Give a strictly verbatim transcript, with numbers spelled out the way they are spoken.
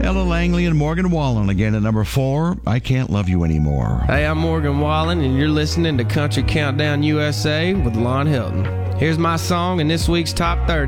Ella Langley and Morgan Wallen again at number four, I Can't Love You Anymore. Hey, I'm Morgan Wallen, and you're listening to Country Countdown U S A with Lon Hilton. Here's my song in this week's Top thirty.